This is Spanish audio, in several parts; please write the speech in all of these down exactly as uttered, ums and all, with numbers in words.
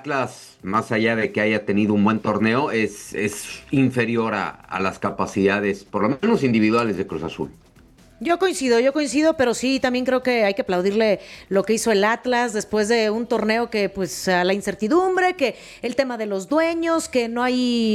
Atlas, más allá de que haya tenido un buen torneo, es, es inferior a, a las capacidades, por lo menos individuales, de Cruz Azul. Yo coincido, yo coincido, pero sí, también creo que hay que aplaudirle lo que hizo el Atlas después de un torneo que, pues, a la incertidumbre, que el tema de los dueños, que no hay,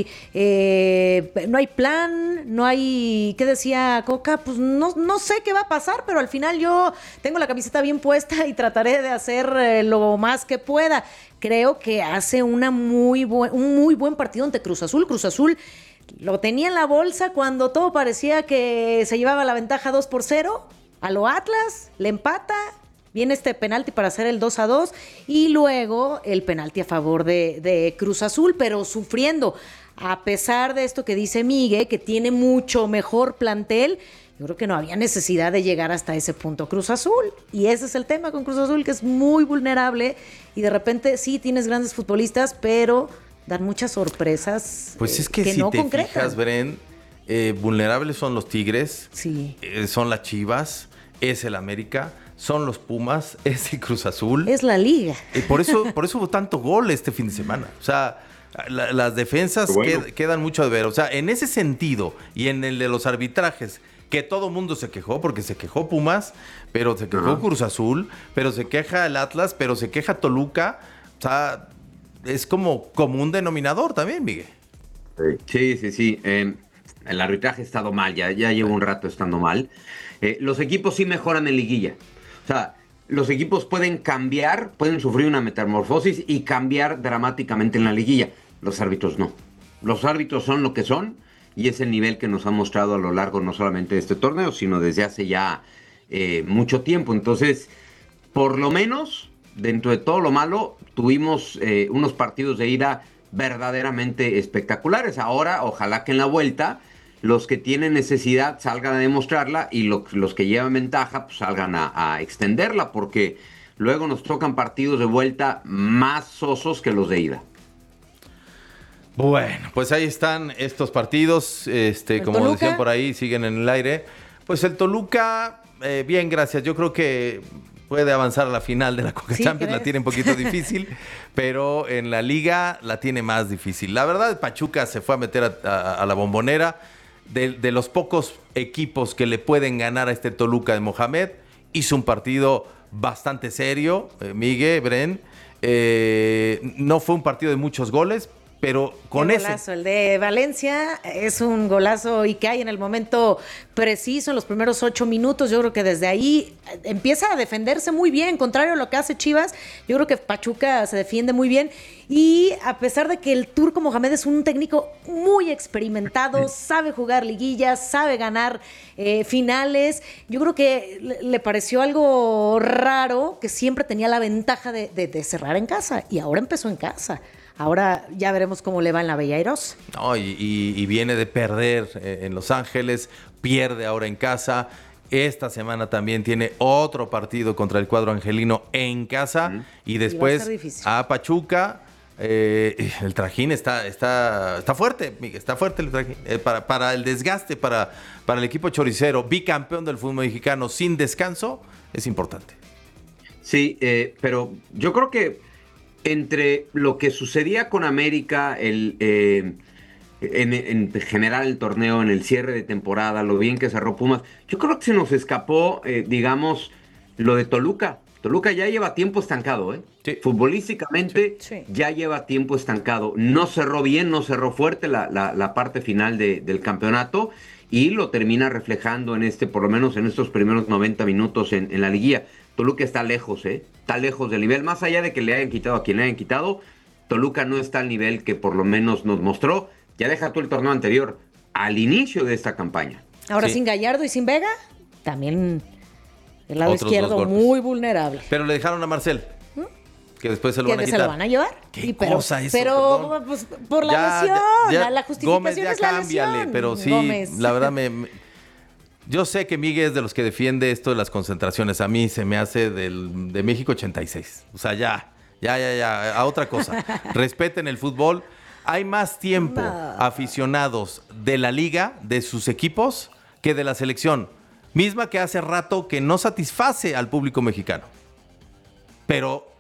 eh, no hay plan, no hay, ¿qué decía Coca? Pues no, no sé qué va a pasar, pero al final yo tengo la camiseta bien puesta y trataré de hacer eh, lo más que pueda. Creo que hace una muy buen, un muy buen partido ante Cruz Azul. Cruz Azul lo tenía en la bolsa cuando todo parecía que se llevaba la ventaja dos por cero. A lo Atlas, le empata, viene este penalti para hacer el dos a dos y luego el penalti a favor de, de Cruz Azul, pero sufriendo. A pesar de esto que dice Miguel, que tiene mucho mejor plantel, yo creo que no había necesidad de llegar hasta ese punto Cruz Azul. Y ese es el tema con Cruz Azul, que es muy vulnerable y de repente sí tienes grandes futbolistas, pero dan muchas sorpresas. Pues es que, que si no te concretan. fijas, Bren, eh, vulnerables son los Tigres, sí. eh, son las Chivas, es el América, son los Pumas, es el Cruz Azul. Es la liga. Y por eso, por eso hubo tanto gol este fin de semana. O sea, la, las defensas bueno. qued, quedan mucho a ver. O sea, en ese sentido y en el de los arbitrajes, que todo mundo se quejó, porque se quejó Pumas, pero se quejó uh-huh. Cruz Azul, pero se queja el Atlas, pero se queja Toluca. O sea, es como, como un denominador también, Miguel. Sí, sí, sí. Eh, el arbitraje ha estado mal, ya, ya llevo un rato estando mal. Eh, los equipos sí mejoran en liguilla. O sea, los equipos pueden cambiar, pueden sufrir una metamorfosis y cambiar dramáticamente en la liguilla. Los árbitros no. Los árbitros son lo que son y es el nivel que nos han mostrado a lo largo no solamente de este torneo, sino desde hace ya eh, mucho tiempo. Entonces, por lo menos, dentro de todo lo malo, tuvimos eh, unos partidos de ida verdaderamente espectaculares. Ahora, ojalá que en la vuelta los que tienen necesidad salgan a demostrarla y lo, los que llevan ventaja pues salgan a, a extenderla, porque luego nos tocan partidos de vuelta más sosos que los de ida. Bueno, pues ahí están estos partidos, este, como Toluca? Decían por ahí, siguen en el aire. Pues el Toluca, eh, bien, gracias. Yo creo que puede avanzar a la final de la Conca sí, Champions, la tiene un poquito difícil, pero en la Liga la tiene más difícil. La verdad, Pachuca se fue a meter a, a, a la Bombonera. De, de los pocos equipos que le pueden ganar a este Toluca de Mohamed, hizo un partido bastante serio, eh, Miguel, Bren. Eh, no fue un partido de muchos goles, pero con ese... golazo, el de Valencia es un golazo y que hay en el momento preciso, en los primeros ocho minutos. Yo creo que desde ahí empieza a defenderse muy bien, contrario a lo que hace Chivas. Yo creo que Pachuca se defiende muy bien y a pesar de que el Turco Mohamed es un técnico muy experimentado, sabe jugar liguillas, sabe ganar eh, finales, yo creo que le, le pareció algo raro que siempre tenía la ventaja de, de, de cerrar en casa y ahora empezó en casa. Ahora ya veremos cómo le va en la Bella Airosa. No, y, y, y viene de perder eh, en Los Ángeles, pierde ahora en casa. Esta semana también tiene otro partido contra el cuadro angelino en casa. Mm. Y después y a Pachuca. Eh, el trajín está, está, está fuerte, Miguel, está fuerte el trajín. Eh, para, para el desgaste, para, para el equipo choricero, bicampeón del fútbol mexicano sin descanso, es importante. Sí, eh, pero yo creo que entre lo que sucedía con América, el, eh, en, en general el torneo, en el cierre de temporada, lo bien que cerró Pumas, yo creo que se nos escapó, eh, digamos, lo de Toluca. Toluca ya lleva tiempo estancado, ¿eh? Sí. Futbolísticamente sí. Sí. ya lleva tiempo estancado. No cerró bien, no cerró fuerte la, la, la parte final de, del campeonato y lo termina reflejando en este, por lo menos en estos primeros noventa minutos en, en la liguilla. Toluca está lejos, ¿eh? Está lejos del nivel. Más allá de que le hayan quitado a quien le hayan quitado, Toluca no está al nivel que por lo menos nos mostró. Ya deja todo el torneo anterior, al inicio de esta campaña. Ahora sí. Sin Gallardo y sin Vega, también el lado Otros izquierdo muy vulnerable. Pero le dejaron a Marcel, ¿Mm? que después se lo ¿Que van a quitar. ¿Se lo van a llevar? ¿Qué sí, pero, cosa eso? Pero pues, por la ya, lesión, ya, ya, la justificación Gómez, ya es la cámbiale, lesión. Pero sí, Gómez. La verdad me... me Yo sé que Miguel es de los que defiende esto de las concentraciones. A mí se me hace del, de México ochenta y seis. O sea, ya, ya, ya, ya, a otra cosa. Respeten el fútbol. Hay más tiempo no. aficionados de la liga, de sus equipos, que de la selección. Misma que hace rato que no satisface al público mexicano. Pero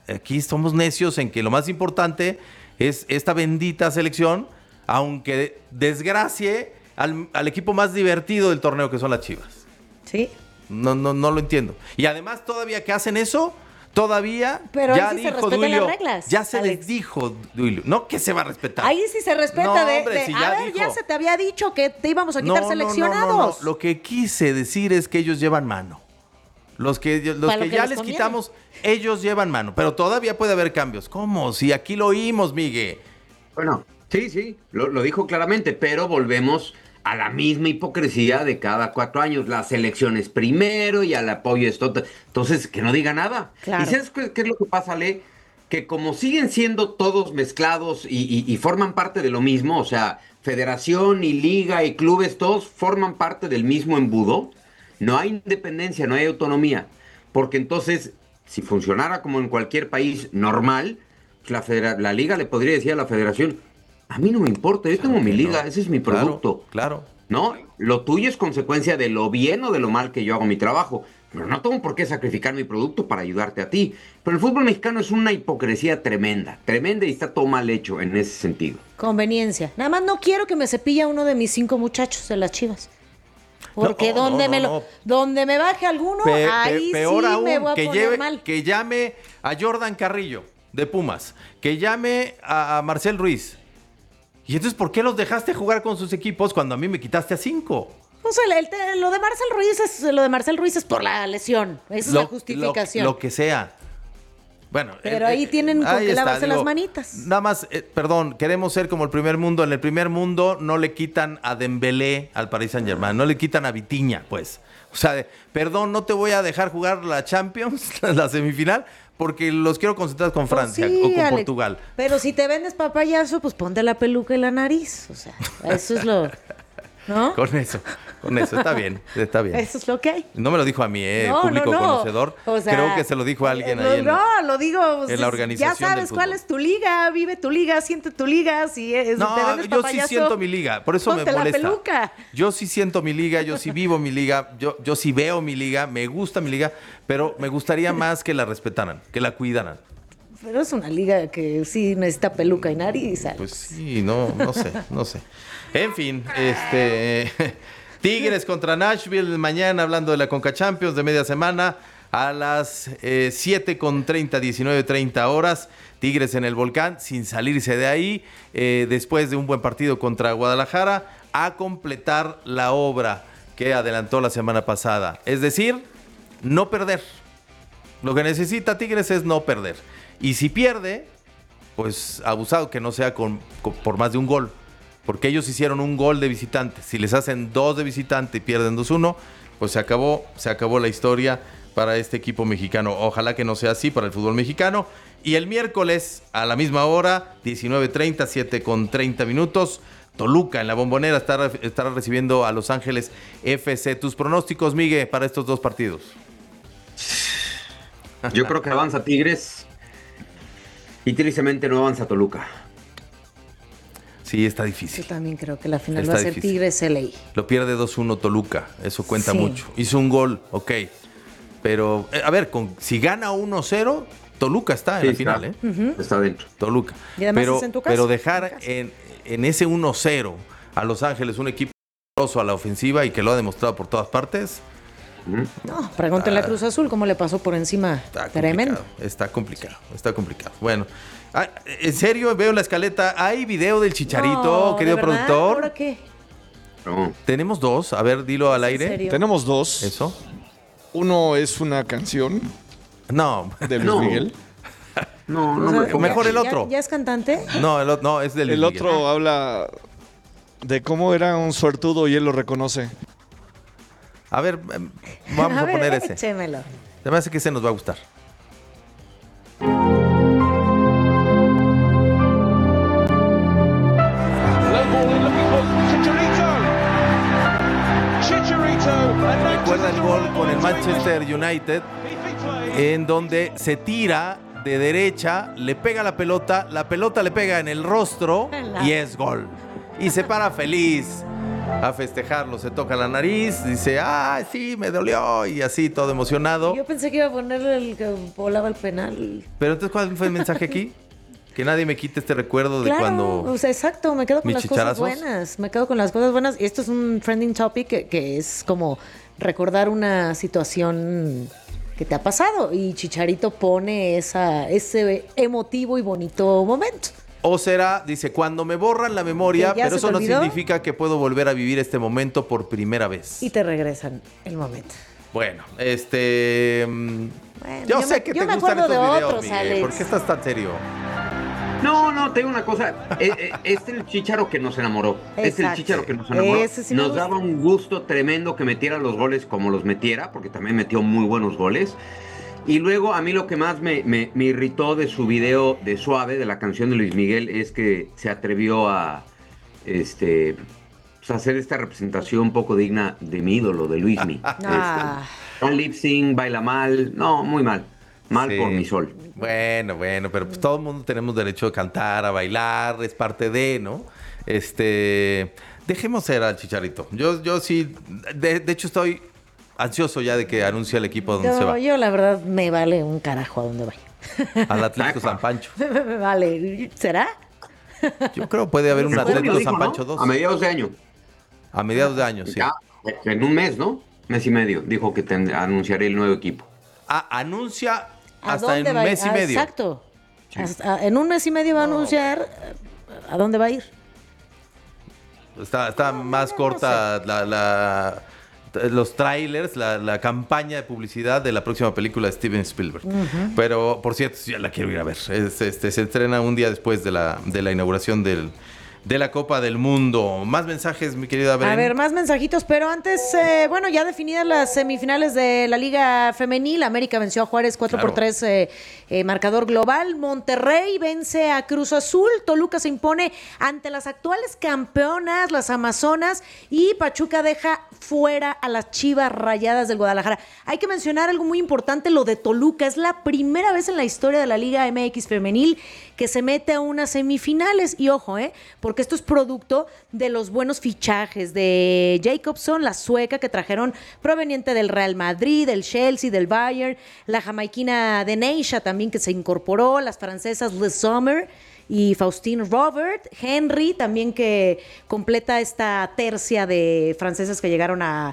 aquí somos necios en que lo más importante es esta bendita selección, aunque desgracie al, al equipo más divertido del torneo, que son las Chivas. Sí. No, no, no lo entiendo. Y además, todavía que hacen eso, todavía pero ya ahí sí dijo se respetan Duilio, las reglas, ya se Alex. les dijo, Duilio, no que se va a respetar. Ahí sí se respeta no, de, hombre, de si a ya ver, dijo. ya se te había dicho que te íbamos a quitar no, seleccionados. No, no, no, no. Lo que quise decir es que ellos llevan mano. Los que, los que, que ya les les conviene. quitamos, ellos llevan mano. Pero todavía puede haber cambios. ¿Cómo? Si aquí lo oímos, Miguel. Bueno, sí, sí, lo, lo dijo claramente, pero volvemos a la misma hipocresía de cada cuatro años. Las elecciones primero y al apoyo esto. Entonces, que no diga nada. Claro. ¿Y sabes qué, qué es lo que pasa, Le? Que como siguen siendo todos mezclados y, y, y forman parte de lo mismo, o sea, federación y liga y clubes, todos forman parte del mismo embudo, no hay independencia, no hay autonomía. Porque entonces, si funcionara como en cualquier país normal, la, federa- la liga le podría decir a la federación, a mí no me importa, yo tengo mi liga, no. ese es mi producto. Claro, claro. ¿No? Lo tuyo es consecuencia de lo bien o de lo mal que yo hago mi trabajo. Pero no tengo por qué sacrificar mi producto para ayudarte a ti. Pero el fútbol mexicano es una hipocresía tremenda, tremenda y está todo mal hecho en ese sentido. Conveniencia. Nada más no quiero que me cepille a uno de mis cinco muchachos de las Chivas. Porque No, donde no, me no, lo, no. donde me baje alguno, Pe- pe- ahí peor sí aún, me voy a que, poner lleve, mal. que llame a Jordan Carrillo de Pumas, que llame a, a Marcel Ruiz. ¿Y entonces por qué los dejaste jugar con sus equipos cuando a mí me quitaste a cinco? O sea, el- el- lo de Marcel Ruiz es lo de Marcel Ruiz es por la lesión. Esa es Lo- la justificación. Lo, lo que sea. Bueno, Pero ahí tienen con ahí qué está, lavarse digo, las manitas. Nada más, eh, perdón, queremos ser como el primer mundo. En el primer mundo no le quitan a Dembélé al Paris Saint-Germain, no le quitan a Vitinha, pues. O sea, de, perdón, no te voy a dejar jugar la Champions, la semifinal, porque los quiero concentrar con Pues Francia sí, o con Alex, Portugal. Pero si te vendes papayazo, pues ponte la peluca y la nariz. O sea, eso es lo... ¿No? Con eso, con eso, está bien, está bien. Eso es lo que hay. No me lo dijo a mí, eh, No, público no, no. conocedor. O sea, Creo que se lo dijo a alguien no, ahí en, No, lo digo. pues, en la es- organización Ya sabes del cuál fútbol. es tu liga, vive tu liga, siente tu liga. Si es, No, te vendes yo sí papayazo, siento mi liga, por eso me ponte la molesta. peluca. Yo sí siento mi liga, yo sí vivo mi liga, yo, yo sí veo mi liga, me gusta mi liga, pero me gustaría más que la respetaran, que la cuidaran. Pero es una liga que sí necesita peluca y nariz. Alex. Pues sí, no, no sé, no sé. En fin, este Tigres contra Nashville mañana, hablando de la Conca Champions de media semana a las eh, siete con treinta, diecinueve treinta horas. Tigres en el Volcán sin salirse de ahí, eh, después de un buen partido contra Guadalajara, a completar la obra que adelantó la semana pasada. Es decir, no perder. Lo que necesita Tigres es no perder. Y si pierde, pues abusado que no sea con, con- por más de un gol. Porque ellos hicieron un gol de visitante. Si les hacen dos de visitante y pierden dos uno, pues se acabó, se acabó la historia para este equipo mexicano. Ojalá que no sea así para el fútbol mexicano. Y el miércoles, a la misma hora, diecinueve treinta, siete con treinta minutos, Toluca en la Bombonera estará, estará recibiendo a Los Ángeles F C. Tus pronósticos, Miguel, para estos dos partidos. Yo creo que avanza Tigres y tristemente no avanza Toluca. Sí, está Yo difícil. también creo que la final Está va a ser difícil. Tigres L A. Lo pierde dos uno Toluca, eso cuenta Sí. mucho. Hizo un gol, ok. Pero, eh, a ver, con, si gana uno cero, Toluca está en Sí, la final, está, ¿eh? está dentro. Toluca. Y además pero, es en tu casa, pero en dejar tu casa. en, en ese uno cero a Los Ángeles un equipo poderoso a la ofensiva y que lo ha demostrado por todas partes, No, pregúntenle a Cruz Azul cómo le pasó por encima. está Tremendo. complicado. Está complicado, está complicado. Bueno, ah, en serio, veo en la escaleta, ¿hay video del Chicharito, No, ¿de querido verdad? productor? ¿Ahora qué? No. Tenemos dos, a ver, dilo al ¿En aire. serio? Tenemos dos. Eso. Uno es una canción No, de Luis No. Miguel. No, O no sea, me pongas. mejor el ¿ya- otro. ¿Ya es cantante? no, el, o- no, es del El Luis Miguel. otro habla de cómo era un suertudo y él lo reconoce. A ver, em, vamos a, ver, poner ese. échemelo. Se me hace que ese nos va a gustar. Recuerda el gol con el Manchester United, en donde se tira de derecha, le pega la pelota, la pelota le pega en el rostro y es gol. Y se para feliz. a festejarlo, se toca la nariz, dice, ah, sí, me dolió, y así, todo emocionado. Yo pensé que iba a ponerle el que volaba el penal. Pero entonces, ¿cuál fue el mensaje aquí? Que nadie me quite este recuerdo claro, de cuando... O sea, exacto, me quedo con las chicharazos. cosas buenas, me quedo con las cosas buenas. Y esto es un trending topic que, que es como recordar una situación que te ha pasado. Y Chicharito pone esa, ese emotivo y bonito momento. O será, dice, cuando me borran la memoria, pero eso no olvidó? significa que puedo volver a vivir este momento por primera vez. Y te regresan el momento. Bueno, este... Bueno, yo, yo sé me, que yo te me gustan acuerdo estos de videos, otros, Miguel. Alex. ¿Por qué estás tan serio? No, no, te digo una cosa. eh, eh, Este es el Chícharo que nos enamoró. Este es el Exacto. Chícharo que nos enamoró. Ese sí me Nos gusta. daba un gusto tremendo que metiera los goles como los metiera, porque también metió muy buenos goles. Y luego a mí lo que más me, me, me irritó de su video de Suave, de la canción de Luis Miguel, es que se atrevió a este, pues, hacer esta representación poco digna de mi ídolo, de Luismi. Ah. Este, lip sync, baila mal. No, muy mal. Mal Sí. por mi sol. Bueno, bueno, pero pues todo el mundo tenemos derecho a cantar, a bailar, es parte de, ¿no? Este, dejemos ser al Chicharito. Yo, yo sí, de, de hecho estoy ansioso ya de que anuncie el equipo donde se Yo, va. yo la verdad me vale un carajo a donde vaya. Al Atlético San Pancho. Me vale. ¿Será? Yo creo que puede haber un En junio, Atlético dijo, San ¿no? Pancho dos. A mediados de año. A mediados de año, sí. Ya, en un mes, ¿no? Mes y medio. Dijo que ten- anunciaría el nuevo equipo. Ah, anuncia ¿A hasta en dónde un va a ir? mes y Ah, medio. Exacto. Hasta- en un mes y medio va a anunciar eh, a dónde va a ir. Está, está más corta la, la- los trailers, la, la campaña de publicidad de la próxima película de Steven Spielberg. Pero, por cierto, ya la quiero ir a ver. Es- este, se estrena un día después de la, de la inauguración del, de la Copa del Mundo. Más mensajes, mi querida Belén. A ver, más mensajitos, pero antes, eh, bueno, ya definidas las semifinales de la Liga Femenil, América venció a Juárez cuatro Claro. por tres, eh, eh, marcador global, Monterrey vence a Cruz Azul, Toluca se impone ante las actuales campeonas, las Amazonas, y Pachuca deja fuera a las Chivas Rayadas del Guadalajara. Hay que mencionar algo muy importante, lo de Toluca, es la primera vez en la historia de la Liga M X Femenil que se mete a unas semifinales, y ojo, eh, porque esto es producto de los buenos fichajes de Jacobson, la sueca que trajeron proveniente del Real Madrid, del Chelsea, del Bayern, la jamaiquina de Neisha también que se incorporó, las francesas Le Sommer y Faustine Robert, Henry también que completa esta tercia de francesas que llegaron a,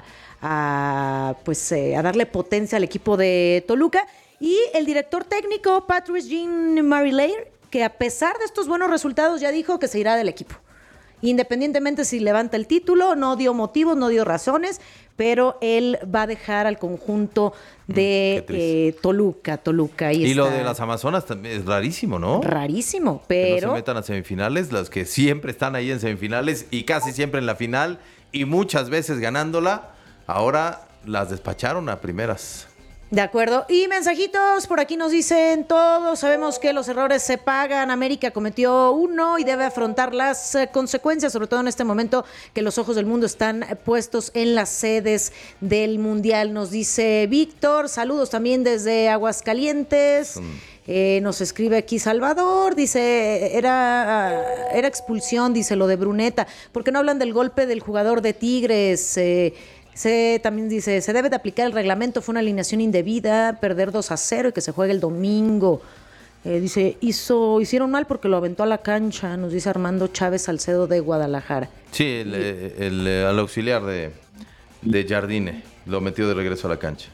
a, pues, eh, a darle potencia al equipo de Toluca, y el director técnico Patrice Jean-Marie, que a pesar de estos buenos resultados ya dijo que se irá del equipo. Independientemente si levanta el título, no dio motivos, no dio razones, pero él va a dejar al conjunto de Mm, qué triste. eh, Toluca, Toluca. Ahí Y lo está. de las Amazonas también es rarísimo, ¿no? Rarísimo, Que no pero se metan a semifinales, las que siempre están ahí en semifinales y casi siempre en la final y muchas veces ganándola, ahora las despacharon a primeras. de acuerdo. Y mensajitos, por aquí nos dicen, todos sabemos que los errores se pagan, América cometió uno y debe afrontar las eh, consecuencias, sobre todo en este momento que los ojos del mundo están eh, puestos en las sedes del Mundial, nos dice Víctor, saludos también desde Aguascalientes. Eh, nos escribe aquí Salvador, dice, era, era expulsión, dice lo de Bruneta, ¿por qué no hablan del golpe del jugador de Tigres? Eh, Se, también dice, se debe de aplicar el reglamento, fue una alineación indebida, perder dos a cero y que se juegue el domingo. Eh, dice, hizo, hicieron mal porque lo aventó a la cancha, nos dice Armando Chávez Salcedo de Guadalajara. Sí, el, eh, el, eh, al auxiliar de, de Jardine lo metió de regreso a la cancha.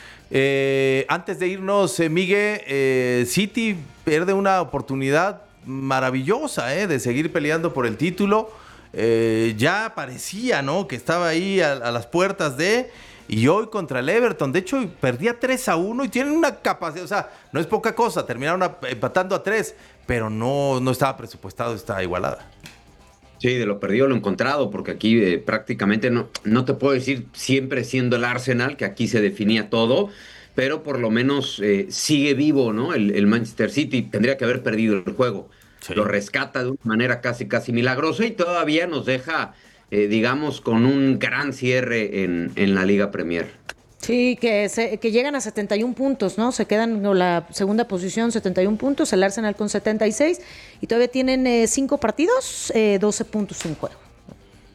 Eh, antes de irnos, eh, Miguel, eh, City pierde una oportunidad maravillosa eh, de seguir peleando por el título. Eh, ya parecía, ¿no?, que estaba ahí a, a las puertas de... Y hoy contra el Everton, de hecho, perdía tres a uno y tienen una capacidad, o sea, no es poca cosa, terminaron a, empatando a tres, pero no, no estaba presupuestado esta igualada. Sí, de lo perdido lo encontrado, porque aquí eh, prácticamente no, no te puedo decir siempre siendo el Arsenal, que aquí se definía todo, pero por lo menos eh, sigue vivo, ¿no? El, el Manchester City tendría que haber perdido el juego. Sí. Lo rescata de una manera casi, casi milagrosa y todavía nos deja, eh, digamos, con un gran cierre en, en la Liga Premier. Sí, que, se, que llegan a setenta y un puntos, ¿no? Se quedan en la segunda posición, setenta y un puntos, el Arsenal con setenta y seis, y todavía tienen eh, cinco partidos, eh, doce puntos en juego.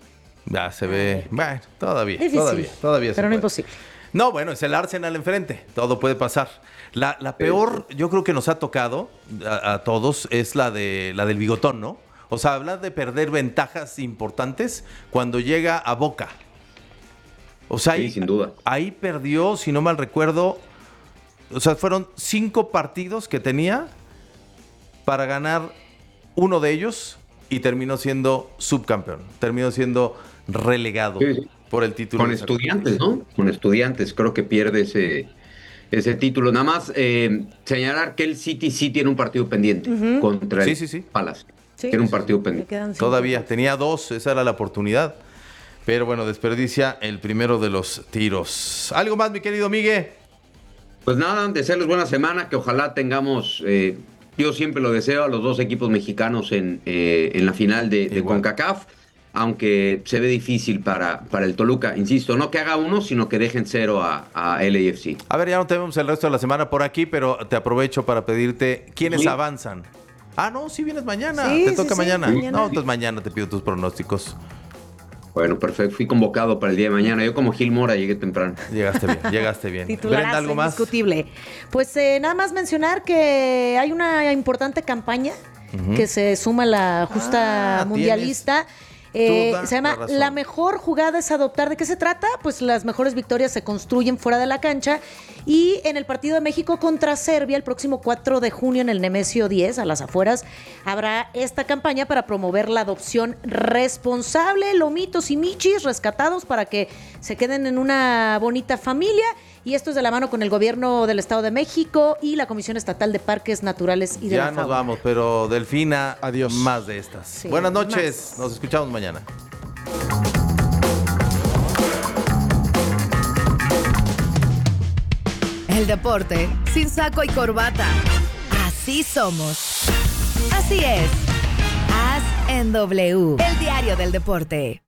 Ya se ve, bueno, todavía, Difícil, todavía, todavía. pero se no puede. imposible. No, bueno, es el Arsenal enfrente, todo puede pasar. La, la peor, yo creo que nos ha tocado a, a todos, es la de la del bigotón, ¿no? O sea, hablar de perder ventajas importantes cuando llega a Boca. O sea, Sí, ahí, sin duda. ahí perdió, si no mal recuerdo, o sea, fueron cinco partidos que tenía para ganar uno de ellos y terminó siendo subcampeón, terminó siendo relegado Sí, sí. por el título. Con de esa Estudiantes, ¿no? Con Estudiantes creo que pierde ese, ese título. Nada más eh, señalar que el City sí tiene un partido pendiente contra el Sí, sí, sí. Palace. Sí. Tiene un partido Le pendiente. quedan cinco. Todavía tenía dos, esa era la oportunidad. Pero bueno, desperdicia el primero de los tiros. ¿Algo más, mi querido Miguel? Pues nada, desearles buena semana, que ojalá tengamos, eh, yo siempre lo deseo, a los dos equipos mexicanos en, eh, en la final de, de Igual. CONCACAF, aunque se ve difícil para, para el Toluca. Insisto, no que haga uno, sino que dejen cero a, a L A F C. A ver, ya no tenemos el resto de la semana por aquí, pero te aprovecho para pedirte quiénes Sí. avanzan. Ah, no, sí vienes mañana. Sí, te sí, toca sí, mañana. mañana. No, entonces mañana te pido tus pronósticos. Bueno, perfecto. Fui convocado para el día de mañana. Yo como Gil Mora llegué temprano. Llegaste bien, llegaste bien. Titularazo, Brenda, ¿algo más? indiscutible. Pues eh, nada más mencionar que hay una importante campaña que se suma a la justa Ah, mundialista. Eh, toda se llama la razón. La mejor jugada es adoptar. ¿De qué se trata? Pues las mejores victorias se construyen fuera de la cancha. Y en el partido de México contra Serbia, el próximo cuatro de junio en el Nemesio diez, a las afueras, habrá esta campaña para promover la adopción responsable, lomitos y michis rescatados para que se queden en una bonita familia. Y esto es de la mano con el gobierno del Estado de México y la Comisión Estatal de Parques Naturales y de Ya la nos Fauna. vamos, pero Delfina, Adiós. más de estas. Sí, Buenas noches, más. nos escuchamos mañana. El deporte sin saco y corbata. Así somos. Así es. As en W. El diario del deporte.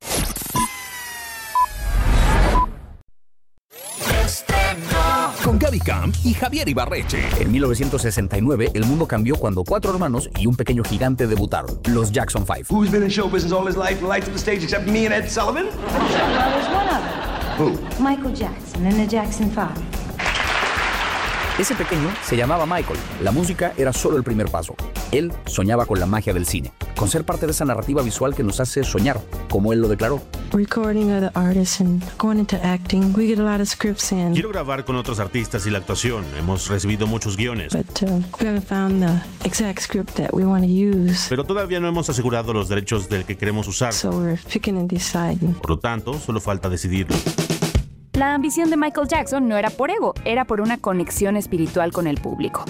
Con Gaby Camp y Javier Ibarreche. En mil novecientos sesenta y nueve, el mundo cambió cuando cuatro hermanos y un pequeño gigante debutaron, los Jackson Five. Who's been in show business all his life, lights on the stage except me and Ed Sullivan? Well, there's one other. Who? Michael Jackson and the Jackson Five. Ese pequeño se llamaba Michael. La música era solo el primer paso. Él soñaba con la magia del cine, con ser parte de esa narrativa visual que nos hace soñar, como él lo declaró. Recording other artists and going into acting, we get a lot of scripts in. Quiero grabar con otros artistas y la actuación. Hemos recibido muchos guiones. But uh, we haven't found the exact script that we want to use. Pero todavía no hemos asegurado los derechos del que queremos usar. So we're picking and deciding. Por lo tanto, solo falta decidirlo. La ambición de Michael Jackson no era por ego, era por una conexión espiritual con el público.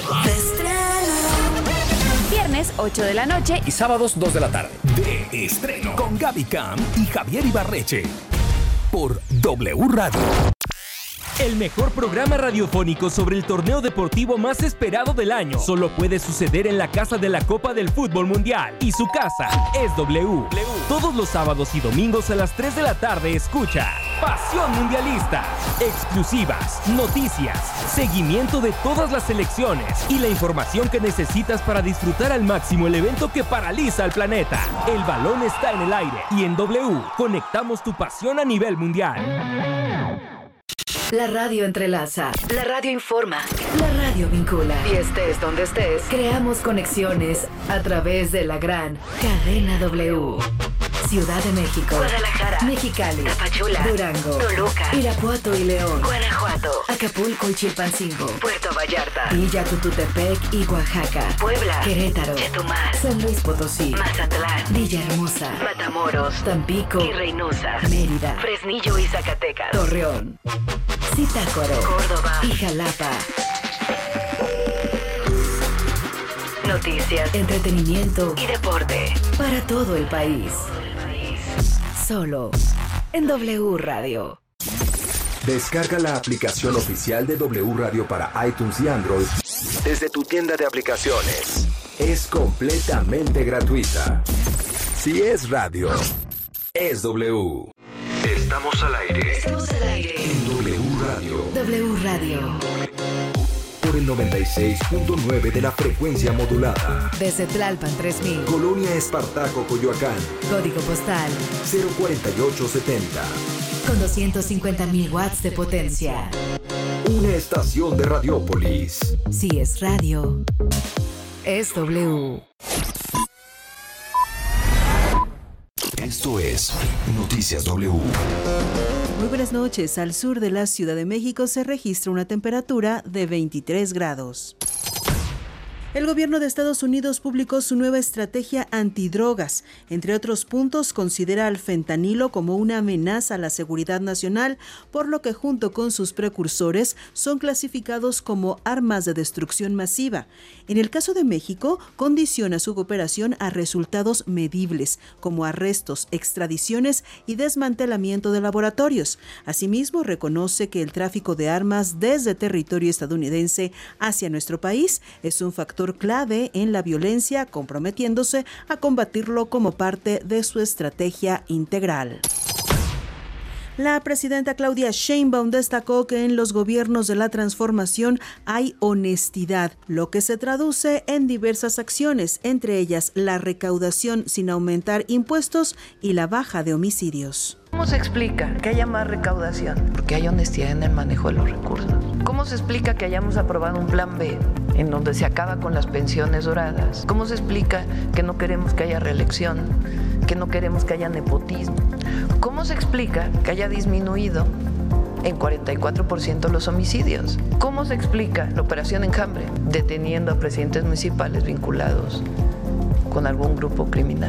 Viernes, ocho de la noche. Y sábados, dos de la tarde. De estreno. Con Gaby Camp y Javier Ibarreche. Por W Radio. El mejor programa radiofónico sobre el torneo deportivo más esperado del año solo puede suceder en la casa de la Copa del Fútbol Mundial. Y su casa es W. Todos los sábados y domingos a las tres de la tarde escucha Pasión Mundialista. Exclusivas, noticias, seguimiento de todas las selecciones y la información que necesitas para disfrutar al máximo el evento que paraliza al planeta. El balón está en el aire y en W conectamos tu pasión a nivel mundial. La radio entrelaza, la radio informa, la radio vincula. Y estés donde estés, creamos conexiones a través de la gran cadena W. Ciudad de México, Guadalajara, Mexicali, Tapachula, Durango, Toluca, Irapuato y León, Guanajuato, Acapulco y Chilpancingo, Puerto Vallarta, Villa Tututepec y Oaxaca, Puebla, Querétaro, Chetumal, San Luis Potosí, Mazatlán, Villahermosa, Matamoros, Tampico y Reynosa, Mérida, Fresnillo y Zacatecas, Torreón, Zitácuaro, Córdoba y Jalapa. Noticias, entretenimiento y deporte para todo el país. Solo en W Radio. Descarga la aplicación oficial de W Radio para iTunes y Android desde tu tienda de aplicaciones. Es completamente gratuita. Si es radio, es W. Estamos al aire. Estamos al aire En W Radio. W Radio. Por por el noventa y seis punto nueve de la frecuencia modulada. Desde Tlalpan tres mil. Colonia Espartaco, Coyoacán. Código postal cero cuatro ocho siete cero. Con doscientos cincuenta mil watts de potencia. Una estación de Radiópolis. Si es radio, es W. Esto es Noticias W. Muy buenas noches. Al sur de la Ciudad de México se registra una temperatura de veintitrés grados. El gobierno de Estados Unidos publicó su nueva estrategia antidrogas. Entre otros puntos, considera al fentanilo como una amenaza a la seguridad nacional, por lo que junto con sus precursores son clasificados como armas de destrucción masiva. En el caso de México, condiciona su cooperación a resultados medibles, como arrestos, extradiciones y desmantelamiento de laboratorios. Asimismo, reconoce que el tráfico de armas desde territorio estadounidense hacia nuestro país es un factor clave en la violencia, comprometiéndose a combatirlo como parte de su estrategia integral. La presidenta Claudia Sheinbaum destacó que en los gobiernos de la transformación hay honestidad, lo que se traduce en diversas acciones, entre ellas la recaudación sin aumentar impuestos y la baja de homicidios. ¿Cómo se explica que haya más recaudación? Porque hay honestidad en el manejo de los recursos. ¿Cómo se explica que hayamos aprobado un plan B en donde se acaba con las pensiones doradas? ¿Cómo se explica que no queremos que haya reelección, que no queremos que haya nepotismo? ¿Cómo se explica que haya disminuido en cuarenta y cuatro por ciento los homicidios? ¿Cómo se explica la operación Enjambre, deteniendo a presidentes municipales vinculados con algún grupo criminal?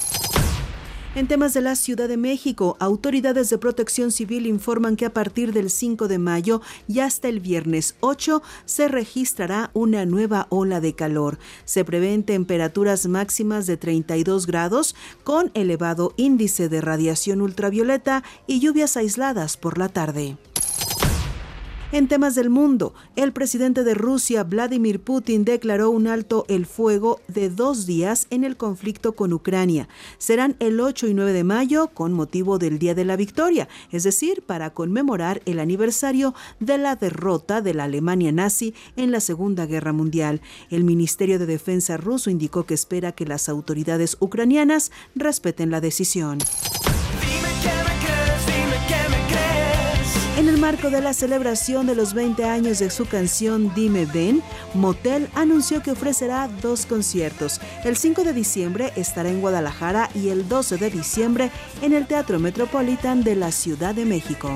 En temas de la Ciudad de México, autoridades de protección civil informan que a partir del cinco de mayo y hasta el viernes ocho se registrará una nueva ola de calor. Se prevén temperaturas máximas de treinta y dos grados con elevado índice de radiación ultravioleta y lluvias aisladas por la tarde. En temas del mundo, el presidente de Rusia, Vladimir Putin, declaró un alto el fuego de dos días en el conflicto con Ucrania. Serán el ocho y nueve de mayo con motivo del Día de la Victoria, es decir, para conmemorar el aniversario de la derrota de la Alemania nazi en la Segunda Guerra Mundial. El Ministerio de Defensa ruso indicó que espera que las autoridades ucranianas respeten la decisión. En el marco de la celebración de los veinte años de su canción Dime Ven, Motel anunció que ofrecerá dos conciertos. El cinco de diciembre estará en Guadalajara y el doce de diciembre en el Teatro Metropolitan de la Ciudad de México.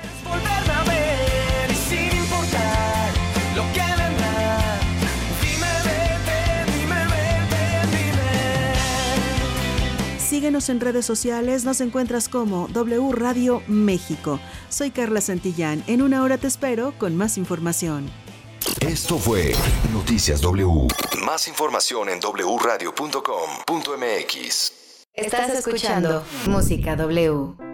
Síguenos en redes sociales, nos encuentras como W Radio México. Soy Carla Santillán, en una hora te espero con más información. Esto fue Noticias W. Más información en doble u radio punto com punto m x. Estás escuchando Música W.